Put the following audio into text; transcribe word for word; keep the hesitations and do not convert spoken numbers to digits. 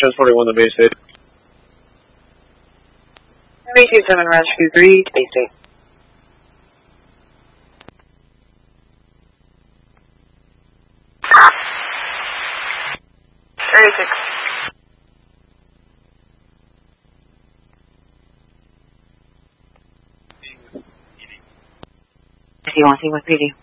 transporting one to Bay State. three two seven Rescue three to Bay State. thirty-six. Do you want to see what P D?